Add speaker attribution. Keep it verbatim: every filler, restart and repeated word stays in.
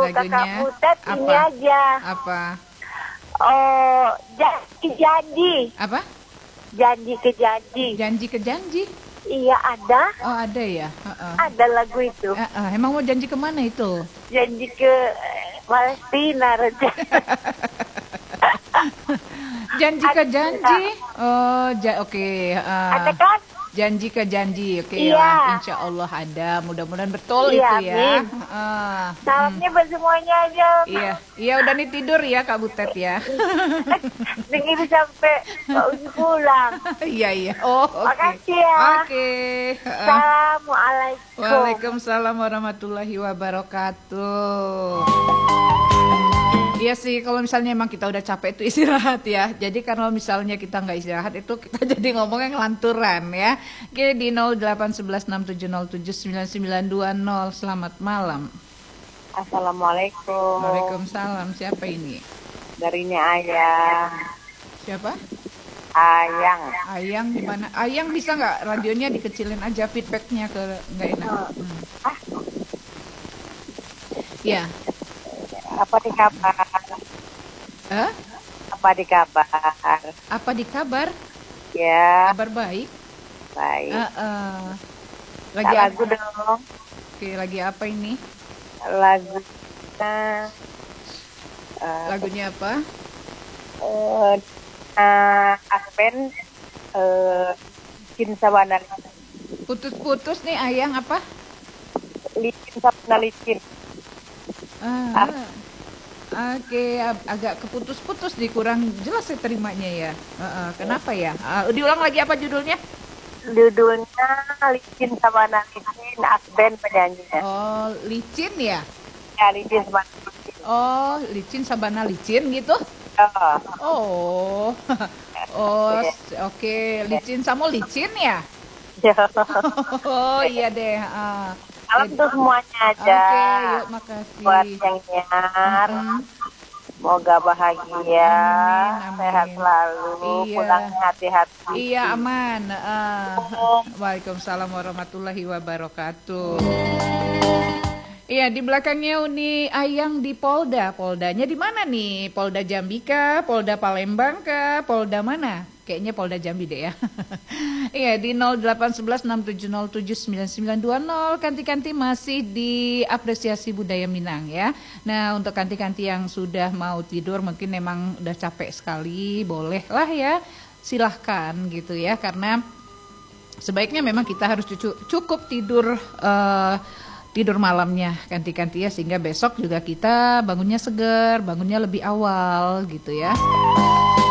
Speaker 1: Kakak
Speaker 2: lagunya.
Speaker 1: Butet ini
Speaker 2: Apa?
Speaker 1: aja.
Speaker 2: Apa?
Speaker 1: Oh, janji janji.
Speaker 2: Apa?
Speaker 1: Janji ke janji.
Speaker 2: Janji ke janji.
Speaker 1: Iya ada.
Speaker 2: Oh ada ya. Uh-uh.
Speaker 1: Ada lagu itu.
Speaker 2: Uh-uh. Emang mau janji kemana itu?
Speaker 1: Janji ke eh, Palestina Raja.
Speaker 2: Janji ke janji. Oh, ja- oke. Okay. Uh,
Speaker 1: Ada kan?
Speaker 2: janji ke janji, oke
Speaker 1: Iya.
Speaker 2: ya. Insya Allah ada. Mudah-mudahan betul
Speaker 1: Iya,
Speaker 2: itu ya.
Speaker 1: amin.
Speaker 2: Uh,
Speaker 1: Salamnya buat semuanya aja.
Speaker 2: iya, iya udah nih tidur ya Kak Butet ya.
Speaker 1: Dengerin sampai Pak Uji pulang.
Speaker 2: Iya iya. Oh, oke.
Speaker 1: Makasih ya.
Speaker 2: Oke. Uh,
Speaker 1: Assalamualaikum.
Speaker 2: Waalaikumsalam warahmatullahi wabarakatuh. Iya sih, kalau misalnya emang kita udah capek itu istirahat ya. Jadi kalau misalnya kita nggak istirahat itu kita jadi ngomongnya ngelanturan ya. Oke di nol delapan satu satu enam tujuh nol tujuh sembilan sembilan dua nol. Selamat malam.
Speaker 1: Assalamualaikum.
Speaker 2: Waalaikumsalam. Siapa ini?
Speaker 1: Darinya Ayang.
Speaker 2: Siapa?
Speaker 1: Ayang.
Speaker 2: Ayang di mana? Ayang bisa nggak radionya dikecilin aja, feedbacknya ke nggak enak. Hmm.
Speaker 1: Ah,
Speaker 2: Ya.
Speaker 1: apa di kabar?
Speaker 2: Eh?
Speaker 1: Apa di kabar?
Speaker 2: Apa di kabar?
Speaker 1: Ya,
Speaker 2: Kabar baik.
Speaker 1: baik.
Speaker 2: Eh, eh.
Speaker 1: Tak
Speaker 2: Lagi
Speaker 1: lagu
Speaker 2: apa?
Speaker 1: dong.
Speaker 2: Oke, lagi apa ini?
Speaker 1: Lagunya uh,
Speaker 2: Lagunya apa?
Speaker 1: uh, uh, Aspen uh, Licin Sabana
Speaker 2: Putus-putus nih Ayang apa?
Speaker 1: Licin Sabana Licin.
Speaker 2: Ah, oke, ag- agak keputus-putus nih, kurang jelas saya terimanya ya. Ah, ah, kenapa ya? Ah, diulang lagi apa judulnya?
Speaker 1: Judulnya Licin Sabana Licin, Aspen penyanyinya.
Speaker 2: Oh, licin ya?
Speaker 1: Ya, Licin Sabana Licin.
Speaker 2: Oh, licin sabana licin gitu?
Speaker 1: Oh,
Speaker 2: Oh, oh, s- oke, licin sama licin ya?
Speaker 1: ya.
Speaker 2: Oh iya deh. Ah.
Speaker 1: Salam
Speaker 2: Jadi-
Speaker 1: tuh semuanya aja.
Speaker 2: Oke, yuk makasih.
Speaker 1: Buat yang nyiar,
Speaker 2: Mm-mm.
Speaker 1: semoga bahagia,
Speaker 2: Amin, amin.
Speaker 1: sehat selalu,
Speaker 2: Iya.
Speaker 1: pulangnya hati-hati.
Speaker 2: Iya aman. Ah. Waalaikumsalam warahmatullahi wabarakatuh. Iya di belakangnya Uni Ayang di Polda. Poldanya di mana nih? Polda Jambi kah? Polda Palembang kah? Polda mana? Kayaknya Polda Jambi deh ya. Iya di nol delapan satu satu enam tujuh nol tujuh sembilan sembilan dua nol. Kanti-kanti masih di apresiasi budaya Minang ya. Nah untuk kanti-kanti yang sudah mau tidur mungkin memang udah capek sekali, boleh lah ya. Silahkan gitu ya karena sebaiknya memang kita harus cucu- cukup tidur eh, tidur malamnya kanti-kanti ya sehingga besok juga kita bangunnya segar, bangunnya lebih awal gitu ya.